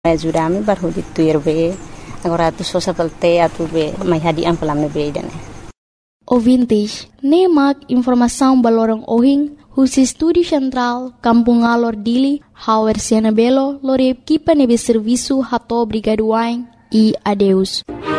Ajudami baru dituir be. Agora tu sosa pelte atu be mai hadian pelam be dane. O vintage, nemak informação balorong ohing, husi studi central, Kampung Alor Dili, Hauer Siena Belo, lore kipa nebe serviço hato brigaduain e adeus.